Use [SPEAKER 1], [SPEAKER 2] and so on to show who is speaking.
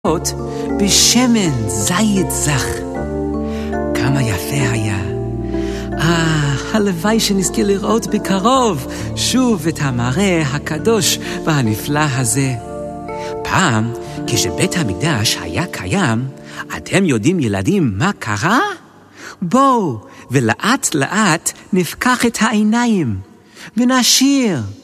[SPEAKER 1] בשמן זית זך. כמה יפה היה. הלוואי שנזכה לראות בקרוב שוב את המראה הקדוש והנפלא הזה. פעם, כשבית המקדש היה קיים, אתם יודעים ילדים מה קרה? בואו, ולאט לאט נפקח את העיניים ונשיר.